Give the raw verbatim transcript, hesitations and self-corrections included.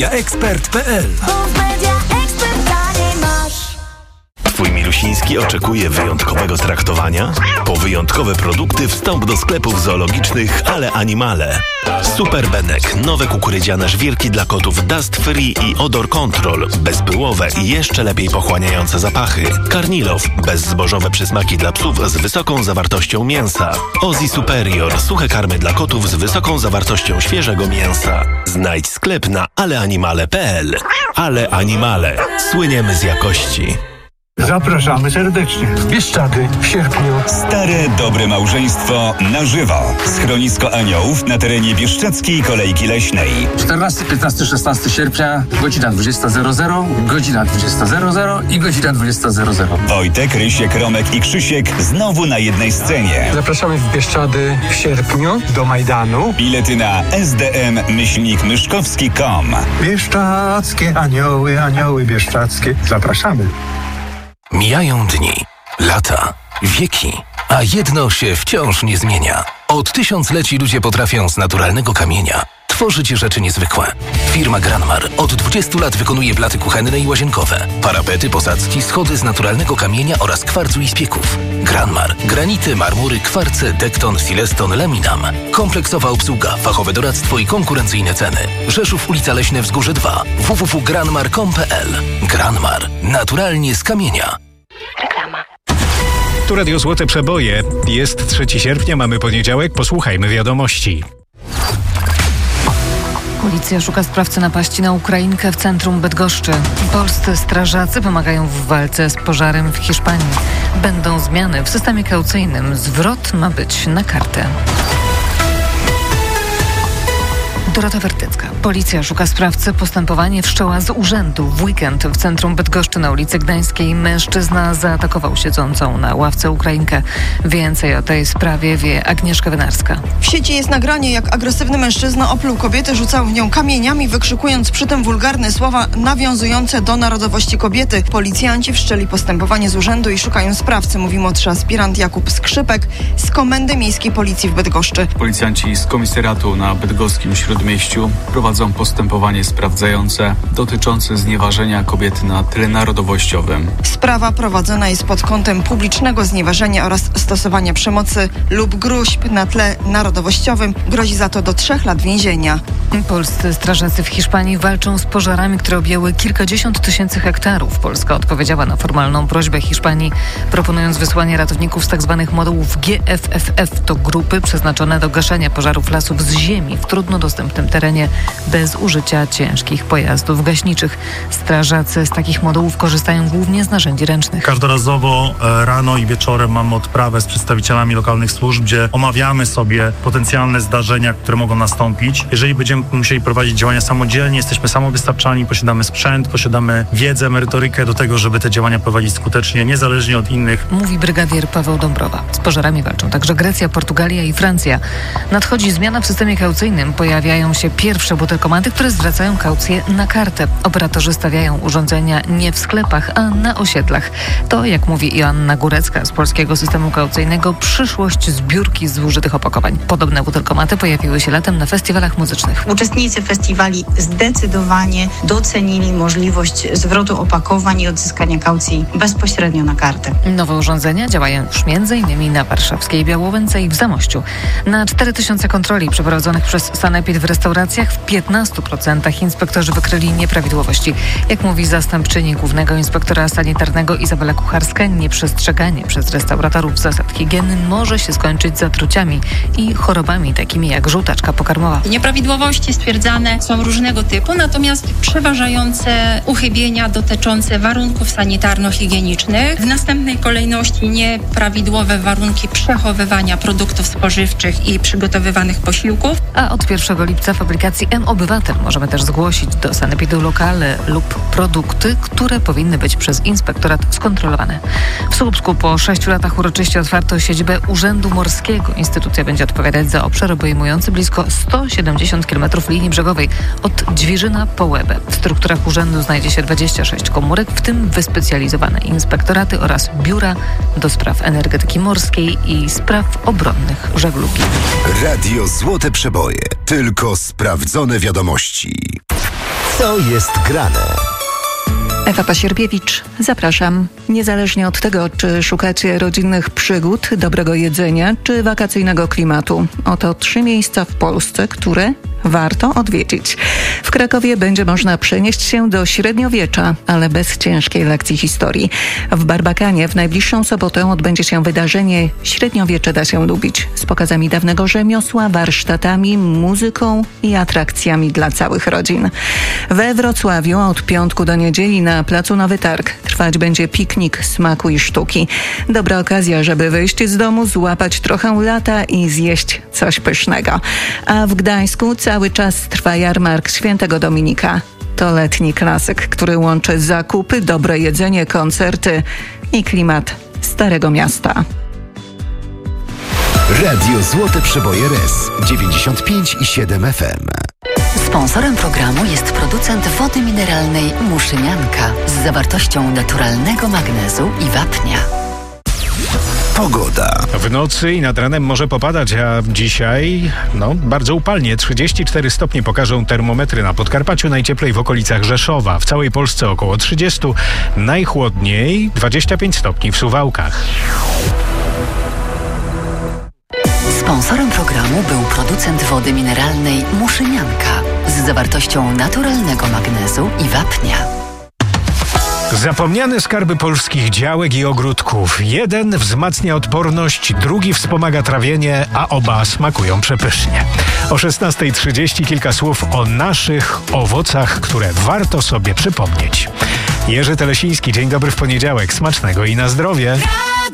ekspert kropka pe el. Twój Milusiński oczekuje wyjątkowego traktowania? Po wyjątkowe produkty wstąp do sklepów zoologicznych Ale Animale. Super Benek, nowe kukurydziane żwirki dla kotów Dust Free i Odor Control, bezpyłowe i jeszcze lepiej pochłaniające zapachy. Carnilow, bezzbożowe przysmaki dla psów z wysoką zawartością mięsa. Ozzy Superior, suche karmy dla kotów z wysoką zawartością świeżego mięsa. Znajdź sklep na aleanimale kropka pe el. Ale Animale. Słyniemy z jakości. Zapraszamy serdecznie. Bieszczady w sierpniu. Stare, dobre małżeństwo na żywo. Schronisko Aniołów na terenie Bieszczadzkiej Kolejki Leśnej. czternastego, piętnastego, szesnastego sierpnia, godzina dwudziesta zero zero, godzina dwudziesta zero zero i godzina dwudziesta zero zero. Wojtek, Rysiek, Romek i Krzysiek znowu na jednej scenie. Zapraszamy w Bieszczady w sierpniu do Majdanu. Bilety na es de em myślnik myszkowski kropka com. Bieszczadzkie anioły, anioły bieszczadzkie. Zapraszamy. Mijają dni, lata, wieki, a jedno się wciąż nie zmienia. Od tysiącleci ludzie potrafią z naturalnego kamienia tworzyć rzeczy niezwykłe. Firma Granmar od dwudziestu lat wykonuje blaty kuchenne i łazienkowe, parapety, posadzki, schody z naturalnego kamienia oraz kwarcu i spieków. Granmar. Granity, marmury, kwarce, dekton, sileston, laminam. Kompleksowa obsługa, fachowe doradztwo i konkurencyjne ceny. Rzeszów, ulica Leśne Wzgórze dwa. w w w kropka granmar kropka com kropka pe el. Granmar. Naturalnie z kamienia. Reklama. Tu Radio Złote Przeboje. Jest trzeciego sierpnia, mamy poniedziałek. Posłuchajmy wiadomości. Policja szuka sprawcy napaści na Ukrainkę w centrum Bydgoszczy. Polscy strażacy pomagają w walce z pożarem w Hiszpanii. Będą zmiany w systemie kaucyjnym. Zwrot ma być na kartę. Dorota Wertycka. Policja szuka sprawcy. Postępowanie wszczęła z urzędu. W weekend w centrum Bydgoszczy na ulicy Gdańskiej mężczyzna zaatakował siedzącą na ławce Ukrainkę. Więcej o tej sprawie wie Agnieszka Wynarska. W sieci jest nagranie, jak agresywny mężczyzna opluł kobietę, rzucał w nią kamieniami, wykrzykując przy tym wulgarne słowa nawiązujące do narodowości kobiety. Policjanci wszczęli postępowanie z urzędu i szukają sprawcy, mówi młodszy aspirant Jakub Skrzypek z Komendy Miejskiej Policji w Bydgoszczy. Policjanci z komisariatu na bydgoskim Śródmieściu prowadzą postępowanie sprawdzające dotyczące znieważenia kobiety na tle narodowościowym. Sprawa prowadzona jest pod kątem publicznego znieważenia oraz stosowania przemocy lub gróźb na tle narodowościowym. Grozi za to do trzech lat więzienia. Polscy strażacy w Hiszpanii walczą z pożarami, które objęły kilkadziesiąt tysięcy hektarów. Polska odpowiedziała na formalną prośbę Hiszpanii, proponując wysłanie ratowników z tzw. modułów G F F F. To grupy przeznaczone do gaszenia pożarów lasów z ziemi w trudno dostępnym terenie bez użycia ciężkich pojazdów gaśniczych. Strażacy z takich modułów korzystają głównie z narzędzi ręcznych. Każdorazowo rano i wieczorem mamy odprawę z przedstawicielami lokalnych służb, gdzie omawiamy sobie potencjalne zdarzenia, które mogą nastąpić. Jeżeli będziemy musieli prowadzić działania samodzielnie, jesteśmy samowystarczalni, posiadamy sprzęt, posiadamy wiedzę, merytorykę do tego, żeby te działania prowadzić skutecznie, niezależnie od innych. Mówi brygadier Paweł Dąbrowa. Z pożarami walczą także Grecja, Portugalia i Francja. Nadchodzi zmiana w systemie kaucyjnym. Pojawiają się pierwsze butelkomaty, które zwracają kaucję na kartę. Operatorzy stawiają urządzenia nie w sklepach, a na osiedlach. To, jak mówi Joanna Górecka z Polskiego Systemu Kaucyjnego, przyszłość zbiórki zużytych opakowań. Podobne butelkomaty pojawiły się latem na festiwalach muzycznych. Uczestnicy festiwali zdecydowanie docenili możliwość zwrotu opakowań i odzyskania kaucji bezpośrednio na kartę. Nowe urządzenia działają już między innymi na Warszawskiej Białowęce i w Zamościu. Na cztery tysiące kontroli przeprowadzonych przez Sanepid w restauracjach w piętnastu procentach inspektorzy wykryli nieprawidłowości. Jak mówi zastępczyni głównego inspektora sanitarnego Izabela Kucharska, nieprzestrzeganie przez restauratorów zasad higieny może się skończyć zatruciami i chorobami takimi jak żółtaczka pokarmowa. Nieprawidłowości stwierdzane są różnego typu, natomiast przeważające uchybienia dotyczące warunków sanitarno-higienicznych. W następnej kolejności nieprawidłowe warunki przechowywania produktów spożywczych i przygotowywanych posiłków. A od pierwszego lipca w aplikacji M-Obywatel możemy też zgłosić do sanepidu lokale lub produkty, które powinny być przez inspektorat skontrolowane. W Słupsku po sześciu latach uroczyście otwarto siedzibę Urzędu Morskiego. Instytucja będzie odpowiadać za obszar obejmujący blisko sto siedemdziesiąt kilometrów linii brzegowej od Dźwirzyna po Łebę. W strukturach urzędu znajdzie się dwadzieścia sześć komórek, w tym wyspecjalizowane inspektoraty oraz biura do spraw energetyki morskiej i spraw obronnych żeglugi. Radio Złote Przeboje. Tylko sprawdzone wiadomości. Co jest grane? Ewa Pasierbiewicz, zapraszam. Niezależnie od tego, czy szukacie rodzinnych przygód, dobrego jedzenia, czy wakacyjnego klimatu, oto trzy miejsca w Polsce, które warto odwiedzić. W Krakowie będzie można przenieść się do średniowiecza, ale bez ciężkiej lekcji historii. W Barbakanie w najbliższą sobotę odbędzie się wydarzenie Średniowiecze da się lubić, z pokazami dawnego rzemiosła, warsztatami, muzyką i atrakcjami dla całych rodzin. We Wrocławiu od piątku do niedzieli na placu Nowy Targ trwać będzie piknik smaku i sztuki. Dobra okazja, żeby wyjść z domu, złapać trochę lata i zjeść coś pysznego. A w Gdańsku cały czas trwa jarmark Świętego Dominika. To letni klasyk, który łączy zakupy, dobre jedzenie, koncerty i klimat Starego Miasta. Radio Złote Przeboje R E S dziewięćdziesiąt pięć i siedem F M. Sponsorem programu jest producent wody mineralnej Muszynianka z zawartością naturalnego magnezu i wapnia. Pogoda. W nocy i nad ranem może popadać, a dzisiaj, no, bardzo upalnie. trzydzieści cztery stopnie pokażą termometry na Podkarpaciu, najcieplej w okolicach Rzeszowa. W całej Polsce około trzydzieści, najchłodniej dwadzieścia pięć stopni w Suwałkach. Sponsorem programu był producent wody mineralnej Muszynianka z zawartością naturalnego magnezu i wapnia. Zapomniane skarby polskich działek i ogródków. Jeden wzmacnia odporność, drugi wspomaga trawienie, a oba smakują przepysznie. O szesnasta trzydzieści kilka słów o naszych owocach, które warto sobie przypomnieć. Jerzy Telesiński, dzień dobry w poniedziałek. Smacznego i na zdrowie.